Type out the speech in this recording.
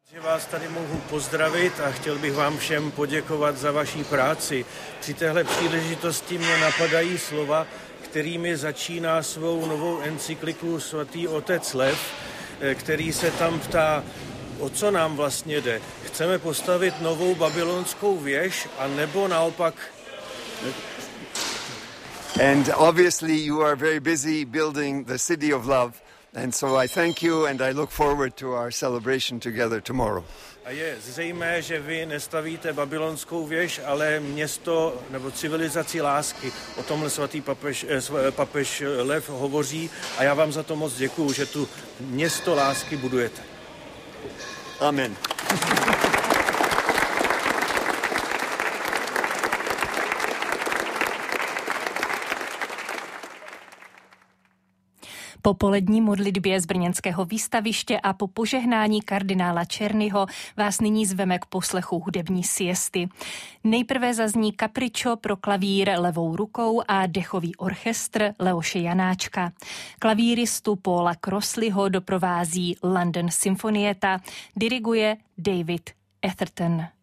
Že vás tady mohu pozdravit a chtěl bych vám všem poděkovat za vaši práci. Při téhle příležitosti mě napadají slova, kterými začíná svou novou encykliku svatý otec Lev, který se tam ptá, o co nám vlastně jde. Chceme postavit novou babylonskou věž, a nebo naopak... And obviously you are very busy building the city of love. And so I thank you and I look forward to our celebration together tomorrow. A je zřejmé, že vy nestavíte babylonskou věž, ale město nebo civilizaci lásky. O tomhle svatý papež Lev hovoří a já vám za to moc děkuju, že tu město lásky budujete. Amen. Po polední modlitbě z brněnského výstaviště a po požehnání kardinála Černyho vás nyní zveme k poslechu hudební siesty. Nejprve zazní kapričo pro klavír levou rukou a dechový orchestr Leoše Janáčka. Klavíristu Paula Crossleyho doprovází London Sinfonietta, diriguje David Atherton.